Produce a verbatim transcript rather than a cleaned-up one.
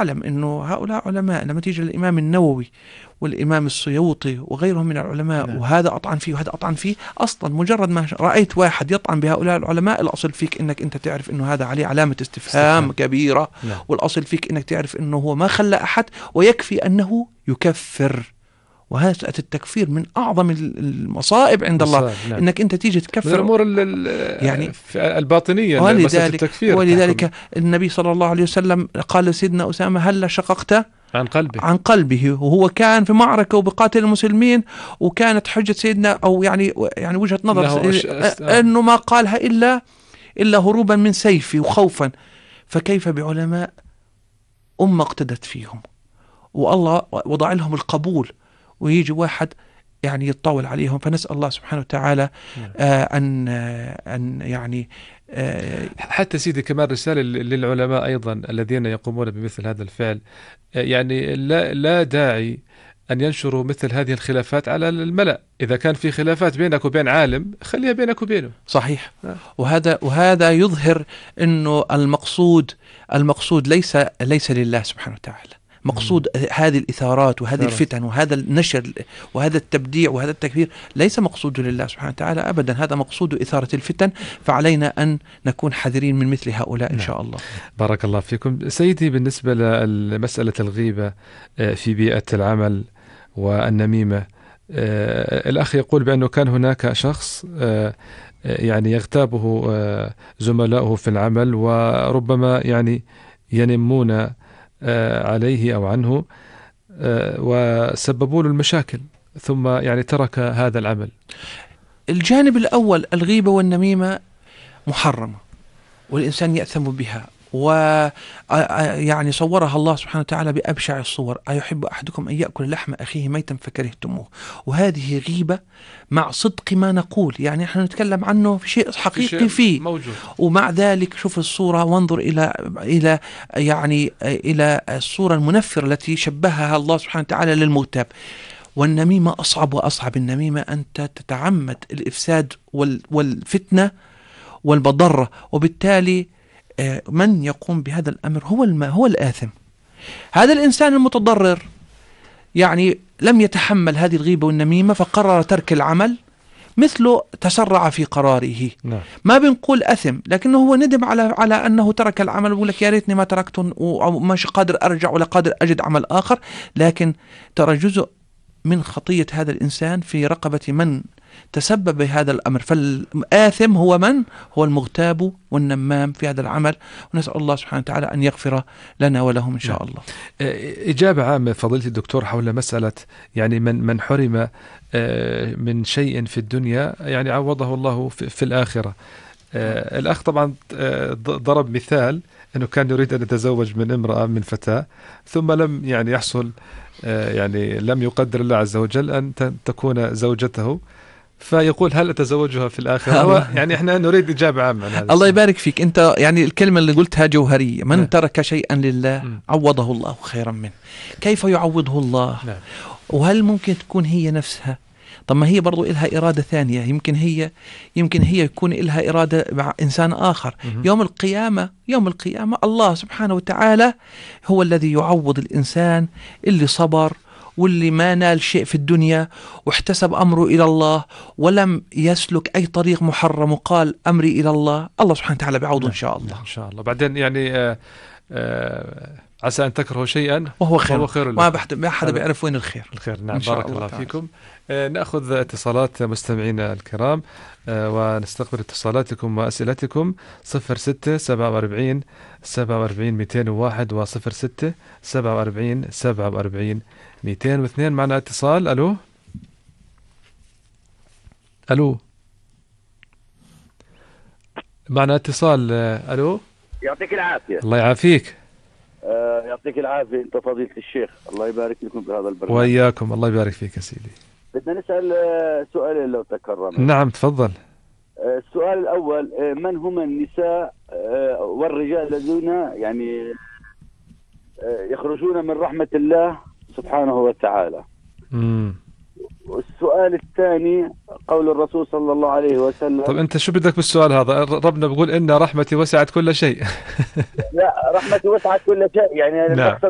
تعلم أنه هؤلاء علماء، لما تيجي الإمام النووي والإمام السيوطي وغيرهم من العلماء نعم. وهذا أطعن فيه وهذا أطعن فيه، أصلا مجرد ما رأيت واحد يطعن بهؤلاء العلماء الأصل فيك أنك أنت تعرف أنه هذا عليه علامة استفهام, استفهام. كبيرة نعم. والأصل فيك أنك تعرف أنه هو ما خلى أحد، ويكفي أنه يكفر. وهذا التكفير من أعظم المصائب عند الله نعم. إنك أنت تيجي تكفر من الأمور يعني الباطنية. ولذلك, ولذلك النبي صلى الله عليه وسلم قال لسيدنا أسامة هل شققت عن قلبه عن قلبه، وهو كان في معركة وبقاتل المسلمين، وكانت حجة سيدنا أو يعني يعني وجهة نظر أنه ما قالها إلا إلا هروبا من سيفي وخوفا. فكيف بعلماء أمة اقتدت فيهم والله وضع لهم القبول، ويجي واحد يعني يتطاول عليهم؟ فنسأل الله سبحانه وتعالى آه أن آه أن يعني آه حتى سيدي كمان رسالة للعلماء أيضا الذين يقومون بمثل هذا الفعل، آه يعني لا لا داعي أن ينشروا مثل هذه الخلافات على الملأ. إذا كان في خلافات بينك وبين عالم خليها بينك وبينه. صحيح. وهذا وهذا يظهر إنه المقصود المقصود ليس ليس لله سبحانه وتعالى. مقصود مم. هذه الإثارات وهذه الفتن وهذا النشر وهذا التبديع وهذا التكفير ليس مقصود لله سبحانه وتعالى أبدا، هذا مقصود إثارة الفتن. فعلينا أن نكون حذرين من مثل هؤلاء إن شاء الله. بارك الله فيكم سيدي. بالنسبة لمسألة الغيبة في بيئة العمل والنميمة، الأخ يقول بأنه كان هناك شخص يعني يغتابه زملائه في العمل، وربما يعني ينمون عليه أو عنه وسببوا له المشاكل، ثم يعني ترك هذا العمل. الجانب الأول الغيبة والنميمة محرمة والإنسان يأثم بها، ويعني صورها الله سبحانه وتعالى بأبشع الصور. أيحب أحدكم أن يأكل لحم أخيه ميتا فكرهتموه. وهذه غيبة مع صدق ما نقول، يعني احنا نتكلم عنه في شيء حقيقي فيه موجود. ومع ذلك شوف الصورة وانظر إلى إلى يعني إلى الصورة المنفرة التي شبهها الله سبحانه وتعالى للمغتاب. والنميمة أصعب وأصعب. النميمة أنت تتعمد الإفساد والفتنة والمضرة، وبالتالي من يقوم بهذا الأمر هو الما هو الآثم. هذا الإنسان المتضرر يعني لم يتحمل هذه الغيبة والنميمة فقرر ترك العمل، مثله تسرع في قراره. نعم. ما بنقول أثم، لكنه هو ندم على على أنه ترك العمل، بيقول لك يا ريتني ما تركته ومش قادر أرجع ولا قادر أجد عمل آخر. لكن ترى جزء من خطية هذا الإنسان في رقبة من تسبب بهذا الأمر. فالآثم هو من؟ هو المغتاب والنمام في هذا العمل. ونسأل الله سبحانه وتعالى أن يغفر لنا ولهم إن شاء الله. إجابة عامة فضيلة الدكتور حول مسألة يعني من من حرم من شيء في الدنيا يعني عوضه الله في الآخرة. الأخ طبعا ضرب مثال أنه كان يريد أن يتزوج من امرأة من فتاة، ثم لم يعني يحصل يعني لم يقدر الله عز وجل أن تكون زوجته، فيقول هل أتزوجها في الآخرة؟ يعني إحنا نريد إجابة عامة عن هذا. الله يبارك فيك. أنت يعني الكلمة اللي قلتها جوهرية. من م. ترك شيئا لله م. عوضه الله خيرا منه. كيف يعوضه الله؟ نعم. وهل ممكن تكون هي نفسها؟ طب ما هي برضو إلها إرادة ثانية، يمكن هي يمكن هي يكون إلها إرادة مع إنسان آخر. م. يوم القيامة يوم القيامة الله سبحانه وتعالى هو الذي يعوض الإنسان اللي صبر واللي ما نال شيء في الدنيا واحتسب أمره إلى الله ولم يسلك أي طريق محرم وقال أمري إلى الله. الله سبحانه وتعالى بعوضه إن شاء الله. إن شاء الله. بعدين يعني آآ آآ عسى أن تكرهوا شيئا وهو خير, وهو خير ما بحد ما حدا بيعرف وين الخير. الخير. نعم. بارك الله, الله فيكم. نأخذ اتصالات مستمعينا الكرام ونستقبل اتصالاتكم وأسئلتكم. صفر ستة سبعة وأربعين سبعة وأربعين مئتين وواحد وصفر ستة سبعة وأربعين سبعة وأربعين مئتين واثنين. معنا اتصال. ألو ألو معنا اتصال. ألو. يعطيك العافية. الله يعافيك. آه يعطيك العافية أنت فضيلة الشيخ، الله يبارك لكم في هذا البرنامج. وإياكم. الله يبارك فيك يا سيدي. بدنا نسأل سؤالين لو تكرمت. نعم تفضل. السؤال الأول، من هم النساء والرجال الذين يعني يخرجون من رحمة الله سبحانه وتعالى؟ امم والسؤال الثاني، قول الرسول صلى الله عليه وسلم. طب أنت شو بدك بالسؤال هذا؟ ربنا بيقول إن رحمتي وسعت كل شيء. لا، رحمتي وسعت كل شيء يعني. نعم.